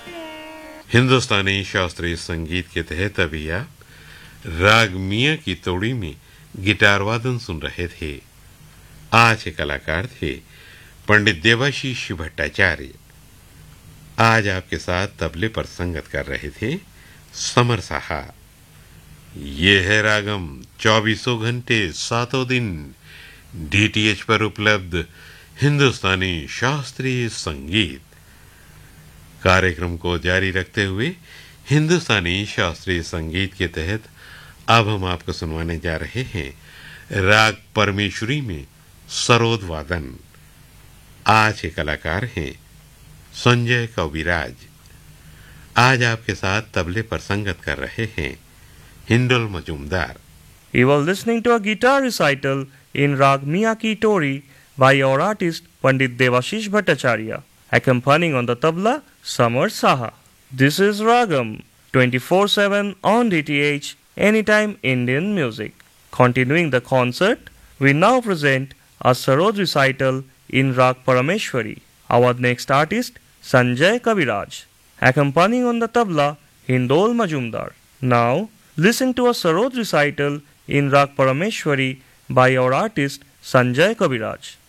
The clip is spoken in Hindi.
हिंदुस्तानी शास्त्रीय संगीत के तहत अभी आप राग मियां की तोड़ी में गिटार वादन सुन रहे थे। आज के कलाकार थे पंडित देवाशीष भट्टाचार्य। आज आपके साथ तबले पर संगत कर रहे थे समर साहा। ये है रागम 24 घंटे 7 दिन डीटीएच पर उपलब्ध हिंदुस्तानी शास्त्रीय संगीत। कार्यक्रम को जारी रखते हुए हिंदुस्तानी शास्त्रीय संगीत के तहत अब हम आपको सुनवाने जा रहे हैं राग परमेश्वरी में सरोद वादन। आज के कलाकार हैं संजय कविराज। आज आपके साथ तबले पर संगत कर रहे हैं indole Majumdar. You are listening to a guitar recital in Rag Miyaki Tori by our artist Pandit Devashish Bhattacharya. Accompanying on the tabla, Samar Saha. This is Ragam 24/7 on DTH, anytime Indian music. Continuing the concert, we now present a Sarod recital in Rag Parameshwari. Our next artist, Sanjay Kaviraj. Accompanying on the tabla, Hindol Majumdar. Now, listen to a Sarod recital in Rag Parameshwari by our artist Sanjay Kaviraj.